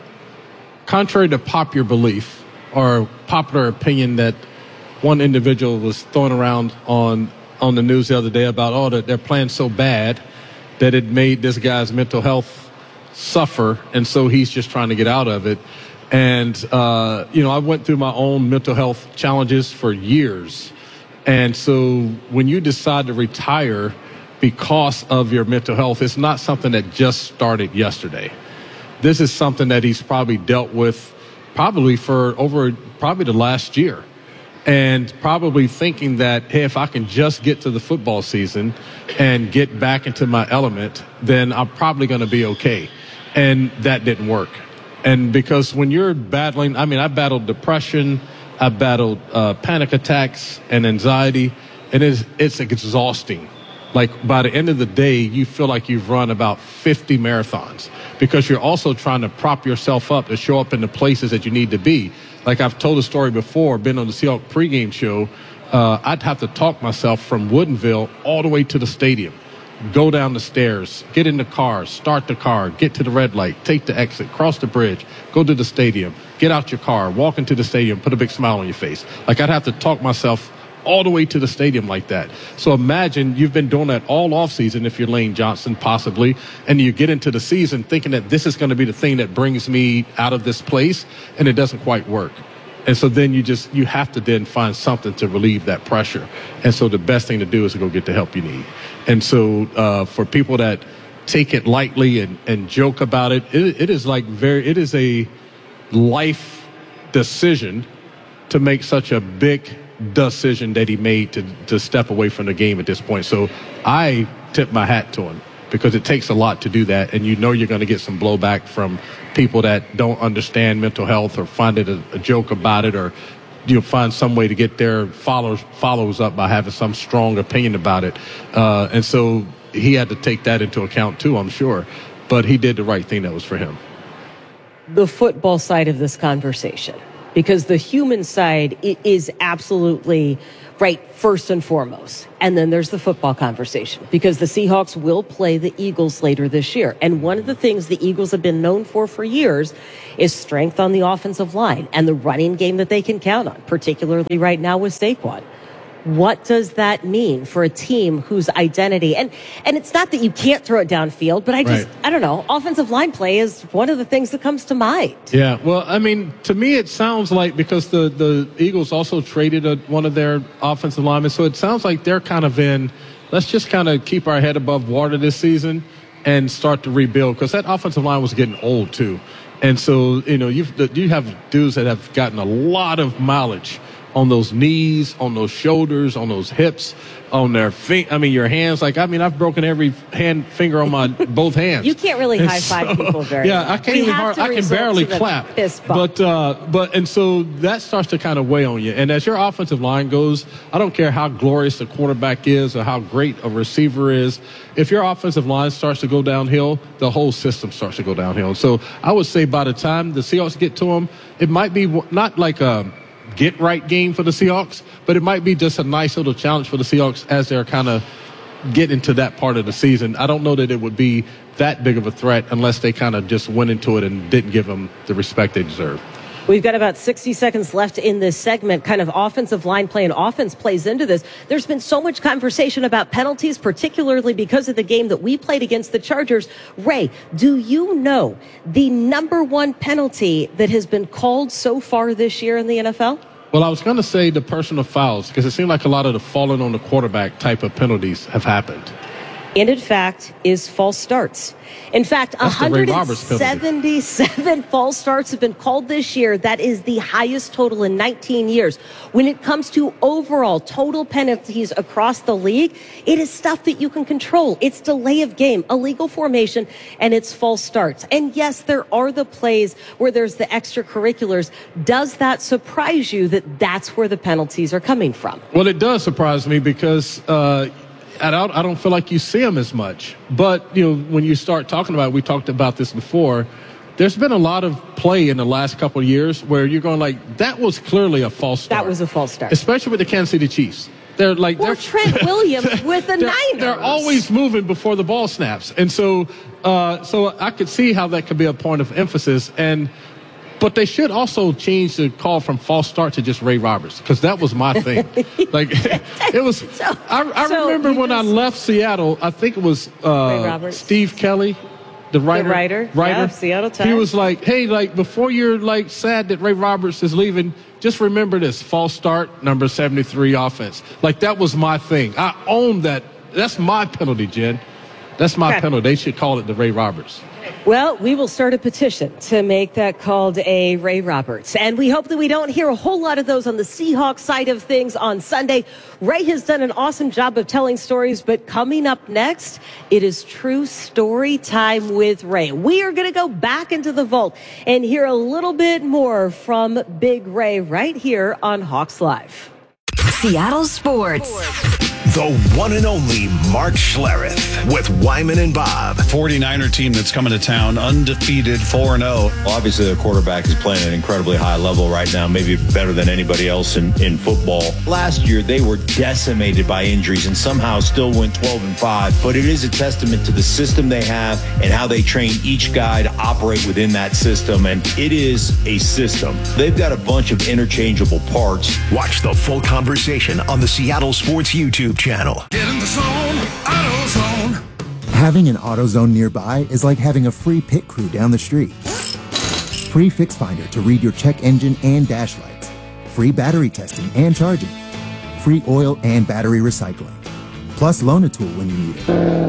contrary to popular belief or popular opinion that one individual was throwing around on, on the news the other day about, oh, that they're playing so bad that it made this guy's mental health suffer, and so he's just trying to get out of it. And, uh, you know, I went through my own mental health challenges for years. And so when you decide to retire because of your mental health, it's not something that just started yesterday. This is something that he's probably dealt with probably for over probably the last year. And probably thinking that, hey, if I can just get to the football season and get back into my element, then I'm probably going to be okay. And that didn't work. And because when you're battling, I mean, I battled depression, I battled uh, panic attacks and anxiety, and it's, it's exhausting. Like by the end of the day, you feel like you've run about fifty marathons because you're also trying to prop yourself up to show up in the places that you need to be. Like I've told a story before, been on the Seahawks pregame show, uh, I'd have to talk myself from Woodinville all the way to the stadium. Go down the stairs, get in the car, start the car, get to the red light, take the exit, cross the bridge, go to the stadium, get out your car, walk into the stadium, put a big smile on your face. Like I'd have to talk myself all the way to the stadium like that. So imagine you've been doing that all off season if you're Lane Johnson possibly, and you get into the season thinking that this is going to be the thing that brings me out of this place, and it doesn't quite work. And so then you just, you have to then find something to relieve that pressure. And so the best thing to do is to go get the help you need. And so uh, for people that take it lightly and, and joke about it, it, it is like very, it is a life decision to make such a big decision that he made to, to step away from the game at this point. So I tip my hat to him because it takes a lot to do that. And you know you're going to get some blowback from people that don't understand mental health or find it a, a joke about it, or you know, find some way to get their follows follows up by having some strong opinion about it. Uh, and so he had to take that into account too, I'm sure. But he did the right thing that was for him. The football side of this conversation. because the human side is absolutely right first and foremost. And then there's the football conversation, because the Seahawks will play the Eagles later this year. And one of the things the Eagles have been known for for years is strength on the offensive line and the running game that they can count on, particularly right now with Saquon. What does that mean for a team whose identity, and and it's not that you can't throw it downfield, but I just, right. I don't know, offensive line play is one of the things that comes to mind. Yeah, well, I mean, to me it sounds like, because the, the Eagles also traded a, one of their offensive linemen, so it sounds like they're kind of in, let's just kind of keep our head above water this season and start to rebuild, because that offensive line was getting old too. And so, you know, you've, you have dudes that have gotten a lot of mileage on those knees, on those shoulders, on those hips, on their feet. I mean, your hands. Like, I mean, I've broken every hand finger on my both hands. You can't really high five so, people very yeah, well. I can't we even hard, I can barely clap. But uh, but and so that starts to kind of weigh on you. And as your offensive line goes, I don't care how glorious the quarterback is or how great a receiver is. If your offensive line starts to go downhill, the whole system starts to go downhill. So I would say by the time the Seahawks get to them, it might be not like a get right game for the Seahawks, but it might be just a nice little challenge for the Seahawks as they're kind of getting to that part of the season. I don't know that it would be that big of a threat unless they kind of just went into it and didn't give them the respect they deserve. We've got about sixty seconds left in this segment. Kind of offensive line play and offense plays into this. There's been so much conversation about penalties, particularly because of the game that we played against the Chargers. Ray, do you know the number one penalty that has been called so far this year in the N F L? Well, I was going to say the personal fouls, because it seemed like a lot of the falling on the quarterback type of penalties have happened. And in fact, is false starts. In fact, one hundred seventy-seven false starts have been called this year. That is the highest total in nineteen years. When it comes to overall total penalties across the league, it is stuff that you can control. It's delay of game, illegal formation, and it's false starts. And yes, there are the plays where there's the extracurriculars. Does that surprise you that that's where the penalties are coming from? Well, it does surprise me because uh, I don't, I don't feel like you see them as much. But, you know, when you start talking about it, we talked about this before, there's been a lot of play in the last couple of years where you're going like, that was clearly a false start. That was a false start. Especially with the Kansas City Chiefs. They're like, or they're, Trent Williams with the they're, Niners. They're always moving before the ball snaps. And so, uh, so I could see how that could be a point of emphasis. And But they should also change the call from false start to just Ray Roberts, because that was my thing. Like, it was. So, I, I so remember when just, I left Seattle. I think it was uh, Steve Kelly, the writer. The writer, writer. Yeah, Seattle Times. He was like, "Hey, like before you're like sad that Ray Roberts is leaving, just remember this: false start, number seventy-three offense." Like that was my thing. I own that. That's my penalty, Jen. That's my okay. penalty. They should call it the Ray Roberts. Well, we will start a petition to make that called a Ray Roberts. And we hope that we don't hear a whole lot of those on the Seahawks side of things on Sunday. Ray has done an awesome job of telling stories, but coming up next, it is true story time with Ray. We are going to go back into the vault and hear a little bit more from Big Ray right here on Hawks Live. Seattle Sports. The one and only Mark Schlereth with Wyman and Bob. forty-niner team that's coming to town, undefeated, four and oh. Obviously, the quarterback is playing at an incredibly high level right now, maybe better than anybody else in, in football. Last year, they were decimated by injuries and somehow still went twelve and five. But it is a testament to the system they have and how they train each guy to operate within that system. And it is a system. They've got a bunch of interchangeable parts. Watch the full conversation on the Seattle Sports YouTube channel. Get in the zone, AutoZone. Having an AutoZone nearby is like having a free pit crew down the street. Free Fix Finder to read your check engine and dash lights. Free battery testing and charging. Free oil and battery recycling. Plus loan a tool when you need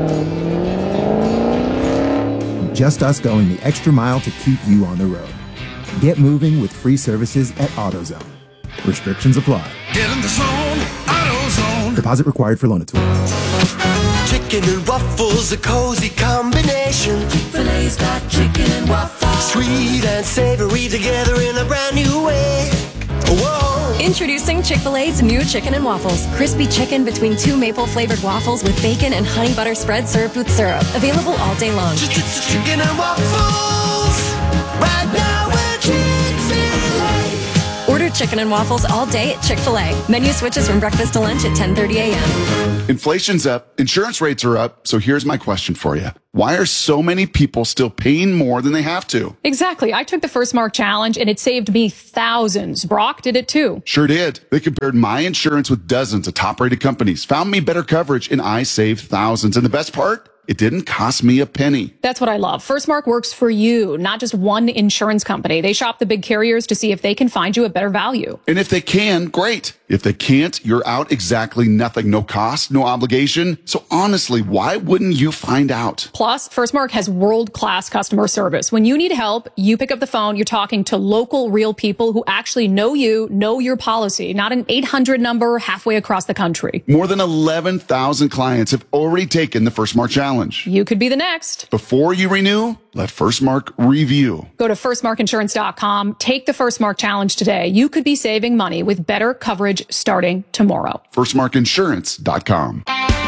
it. Just us going the extra mile to keep you on the road. Get moving with free services at AutoZone. Restrictions apply. Get in the zone, AutoZone. Deposit required for loan tool. Chicken and waffles, a cozy combination. Chick-fil-A's got chicken and waffles. Sweet and savory together in a brand new way. Whoa. Introducing Chick-fil-A's new chicken and waffles. Crispy chicken between two maple-flavored waffles with bacon and honey butter spread served with syrup. Available all day long. Chicken and waffles. Right now we're Chick-fil-A. chicken and waffles all day at Chick-fil-A. Menu switches from breakfast to lunch at ten thirty a.m. Inflation's up, insurance rates are up, so here's my question for you. Why are so many people still paying more than they have to? Exactly. I took the First Mark Challenge and it saved me thousands. Brock did it too. Sure did. They compared my insurance with dozens of top-rated companies, found me better coverage, and I saved thousands. And the best part? It didn't cost me a penny. That's what I love. First Mark works for you, not just one insurance company. They shop the big carriers to see if they can find you a better value. And if they can, great. If they can't, you're out exactly nothing. No cost, no obligation. So honestly, why wouldn't you find out? Plus, First Mark has world-class customer service. When you need help, you pick up the phone. You're talking to local, real people who actually know you, know your policy, not an eight hundred number halfway across the country. More than eleven thousand clients have already taken the First Mark Challenge. You could be the next. Before you renew, let First Mark review. Go to first mark insurance dot com. Take the First Mark Challenge today. You could be saving money with better coverage starting tomorrow. first mark insurance dot com.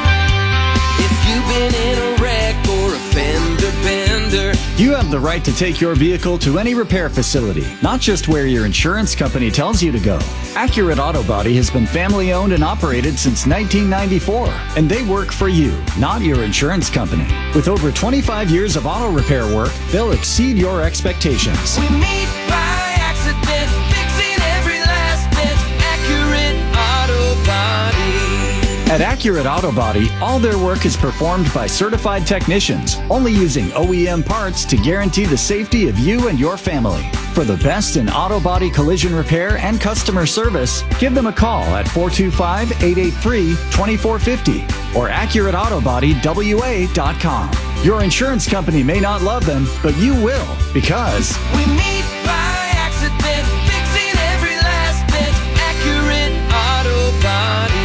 If you've been in a wreck or a fender bender, you have the right to take your vehicle to any repair facility, not just where your insurance company tells you to go. Accurate Auto Body has been family owned and operated since nineteen ninety-four, and they work for you, not your insurance company. With over twenty-five years of auto repair work, they'll exceed your expectations. we meet by accident, fixing every last dent. Accurate Auto Body. At Accurate Auto Body, all their work is performed by certified technicians, only using O E M parts to guarantee the safety of you and your family. For the best in auto body collision repair and customer service, give them a call at four two five, eight eight three, two four five zero or accurate auto body w a dot com. Your insurance company may not love them, but you will, because we meet by accident, fixing every last dent. Accurate Auto Body.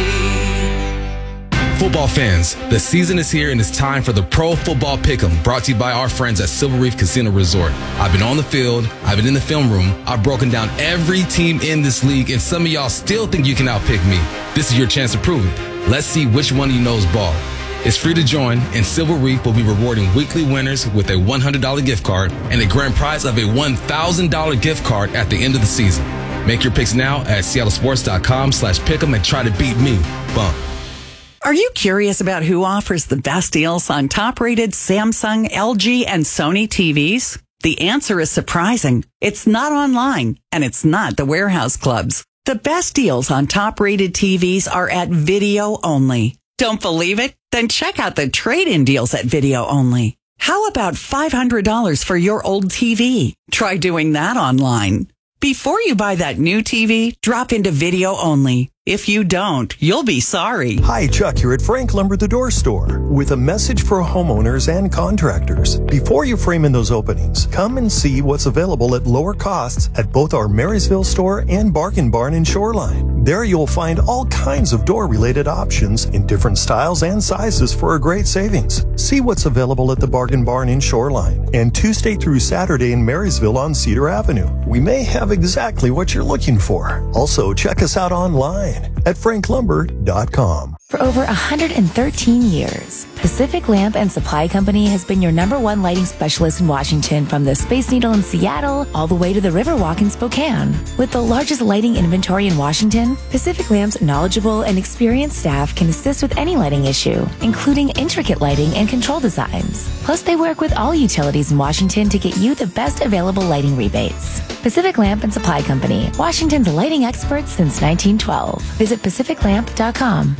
Football fans, the season is here and it's time for the Pro Football Pick'em, brought to you by our friends at Silver Reef Casino Resort. I've been on the field, I've been in the film room, I've broken down every team in this league, and some of y'all still think you can outpick me. This is your chance to prove it. Let's see which one of you knows ball. It's free to join, and Silver Reef will be rewarding weekly winners with a one hundred dollars gift card and a grand prize of a one thousand dollars gift card at the end of the season. Make your picks now at seattle sports dot com slash pick'em and try to beat me. Bump. Are you curious about who offers the best deals on top-rated Samsung, L G, and Sony T Vs? The answer is surprising. It's not online, and it's not the warehouse clubs. The best deals on top-rated T Vs are at Video Only. Don't believe it? Then check out the trade-in deals at Video Only. How about five hundred dollars for your old T V? Try doing that online. Before you buy that new T V, drop into Video Only. If you don't, you'll be sorry. Hi, Chuck here at Frank Lumber the Door Store with a message for homeowners and contractors. Before you frame in those openings, come and see what's available at lower costs at both our Marysville store and Bargain Barn in Shoreline. There you'll find all kinds of door-related options in different styles and sizes for a great savings. See what's available at the Bargain Barn in Shoreline and Tuesday through Saturday in Marysville on Cedar Avenue. We may have exactly what you're looking for. Also, check us out online at frank lumber dot com. For over one hundred thirteen years, Pacific Lamp and Supply Company has been your number one lighting specialist in Washington, from the Space Needle in Seattle all the way to the Riverwalk in Spokane. With the largest lighting inventory in Washington, Pacific Lamp's knowledgeable and experienced staff can assist with any lighting issue, including intricate lighting and control designs. Plus, they work with all utilities in Washington to get you the best available lighting rebates. Pacific Lamp and Supply Company, Washington's lighting experts since nineteen twelve. Visit pacific lamp dot com.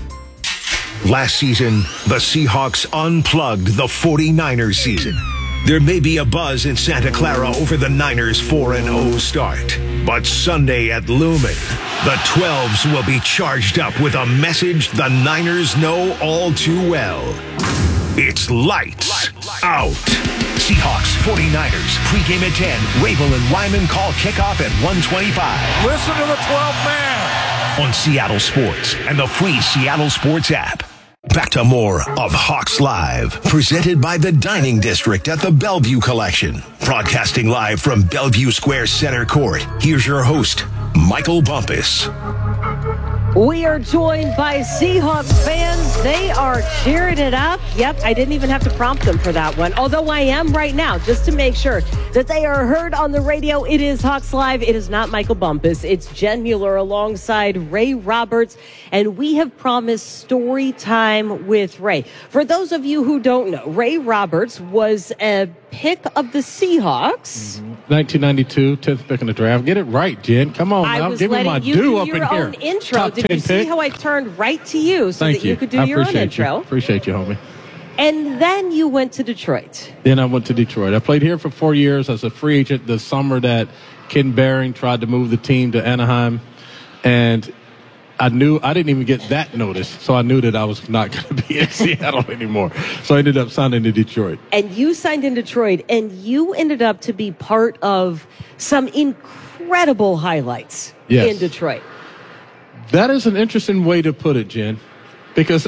Last season, the Seahawks unplugged the forty-niners season. There may be a buzz in Santa Clara over the Niners' four and oh start. But Sunday at Lumen, the twelves will be charged up with a message the Niners know all too well. It's lights out. Seahawks, forty-niners, pregame at ten. Rabel and Wyman call kickoff at one twenty-five. Listen to the twelfth man. On Seattle Sports and the free Seattle Sports app. Back to more of Hawks Live, presented by the Dining District at the Bellevue Collection. Broadcasting live from Bellevue Square Center Court, here's your host, Michael Bumpus. We are joined by Seahawks fans. They are cheering it up. Yep, I didn't even have to prompt them for that one. Although I am right now, just to make sure that they are heard on the radio. It is Hawks Live. It is not Michael Bumpus. It's Jen Mueller alongside Ray Roberts. And we have promised story time with Ray. For those of you who don't know, Ray Roberts was a pick of the Seahawks. Mm-hmm. nineteen ninety-two, tenth pick in the draft. Get it right, Jen. Come on, I now. was Give me my you due do up your in here. own intro. Top Did you see pick. how I turned right to you so Thank that you, you. could do I your own appreciate intro? You. Appreciate you, homie. And then you went to Detroit. Then I went to Detroit. I played here for four years as a free agent the summer that Ken Behring tried to move the team to Anaheim. And I knew I didn't even get that notice, so I knew that I was not going to be in Seattle anymore. So I ended up signing to Detroit. And you signed in Detroit, and you ended up to be part of some incredible highlights yes. in Detroit. That is an interesting way to put it, Jen, because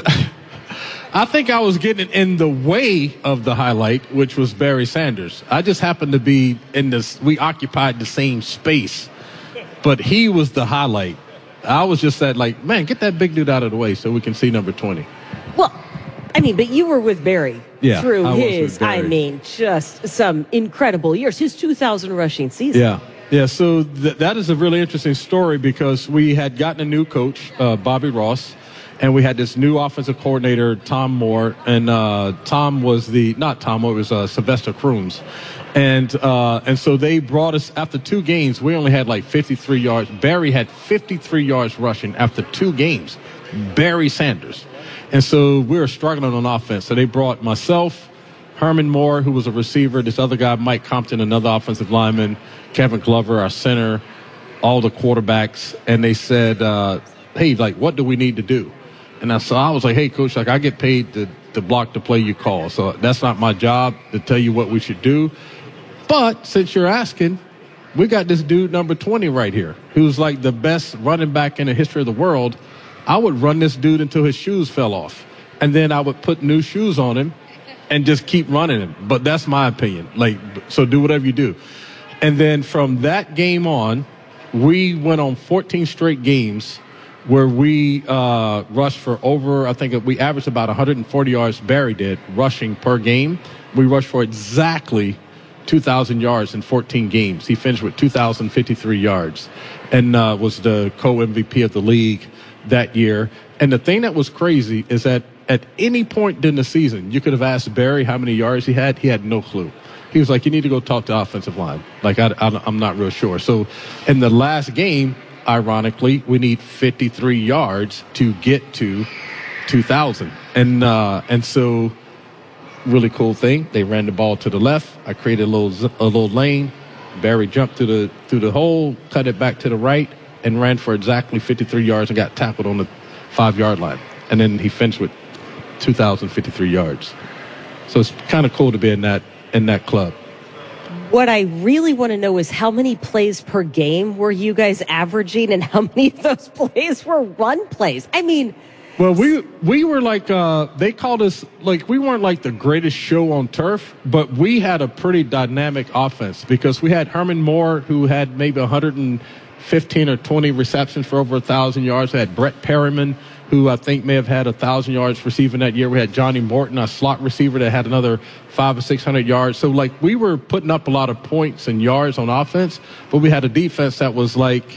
I think I was getting in the way of the highlight, which was Barry Sanders. I just happened to be in this, we occupied the same space, but he was the highlight. I was just that, like, man, get that big dude out of the way so we can see number twenty. Well, I mean, but you were with Barry yeah, through I his, I mean, just some incredible years. His two thousand rushing season. Yeah. Yeah, so th- that is a really interesting story because we had gotten a new coach, uh, Bobby Ross, and we had this new offensive coordinator, Tom Moore, and uh, Tom was the, not Tom Moore, it was uh, Sylvester Crooms. And uh, and so they brought us, after two games, we only had like fifty-three yards. Barry had fifty-three yards rushing after two games. Barry Sanders. And so we were struggling on offense. So they brought myself, Herman Moore, who was a receiver, this other guy, Mike Compton, another offensive lineman, Kevin Glover, our center, all the quarterbacks. And they said, uh, hey, like, what do we need to do? And I, so I was like, hey, coach, like, I get paid to, to block the play you call. So that's not my job to tell you what we should do. But since you're asking, we got this dude number twenty right here, who's like the best running back in the history of the world. I would run this dude until his shoes fell off. And then I would put new shoes on him and just keep running him. But that's my opinion. Like, so do whatever you do. And then from that game on, we went on fourteen straight games where we uh, rushed for over, I think we averaged about one hundred forty yards, Barry did, rushing per game. We rushed for exactly two thousand yards in fourteen games. He finished with two thousand fifty-three yards and uh, was the co-M V P of the league that year. And the thing that was crazy is that at any point during the season, you could have asked Barry how many yards he had. He had no clue. He was like, you need to go talk to offensive line. Like, I, I, I'm not real sure. So in the last game, ironically, we need fifty-three yards to get to two thousand. And, uh, and so really cool thing. They ran the ball to the left. I created a little a little lane. Barry jumped through the through the hole, cut it back to the right, and ran for exactly fifty-three yards and got tackled on the five-yard line. And then he finished with two thousand fifty-three yards. So it's kind of cool to be in that in that club. What I really want to know is how many plays per game were you guys averaging, and how many of those plays were run plays? I mean, well, we we were like, uh, they called us, like, we weren't like the greatest show on turf, but we had a pretty dynamic offense because we had Herman Moore, who had maybe one hundred fifteen or twenty receptions for over one thousand yards. We had Brett Perryman, who I think may have had one thousand yards receiving that year. We had Johnny Morton, a slot receiver that had another five or six hundred yards. So, like, we were putting up a lot of points and yards on offense, but we had a defense that was like,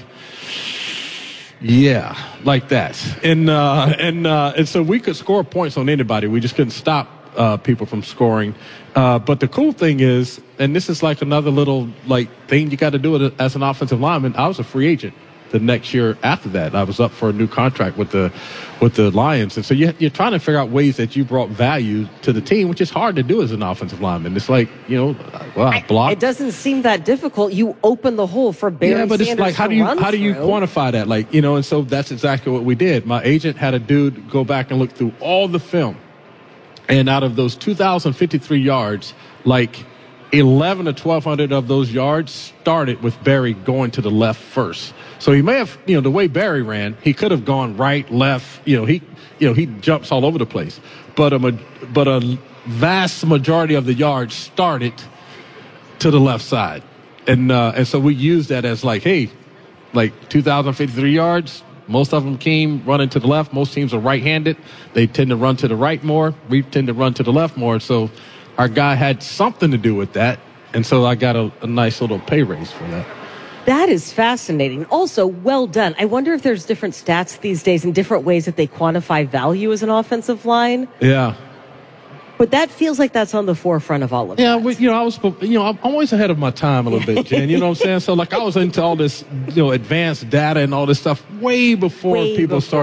yeah, like that. And uh, and uh, and so we could score points on anybody. We just couldn't stop uh, people from scoring. Uh, but the cool thing is, and this is like another little like thing you got to do it as an offensive lineman. I was a free agent the next year after that. I was up for a new contract with the with the Lions. And so you, you're trying to figure out ways that you brought value to the team, which is hard to do as an offensive lineman. It's like, you know, well, I block. It doesn't seem that difficult. You open the hole for Barry Yeah, but Sanders it's like, how to do you run how do you through. quantify that? Like, you know, and so that's exactly what we did. My agent had a dude go back and look through all the film. And out of those two thousand fifty-three yards, like eleven or twelve hundred of those yards started with Barry going to the left first. So he may have, you know, the way Barry ran, he could have gone right, left. You know, he, you know, he jumps all over the place. But a but a vast majority of the yards started to the left side, and uh, and so we used that as like, hey, like two thousand fifty-three yards, Most of them came running to the left. Most teams are right-handed. They tend to run to the right more. We tend to run to the left more. So our guy had something to do with that. And so I got a, a nice little pay raise for that. That is fascinating. Also, well done. I wonder if there's different stats these days and different ways that they quantify value as an offensive line. Yeah. But that feels like that's on the forefront of all of yeah, that. Yeah, well, you know, I was, you know, I'm always ahead of my time a little bit, Jen. You know what I'm saying? So, like, I was into all this, you know, advanced data and all this stuff way before Way people before. started.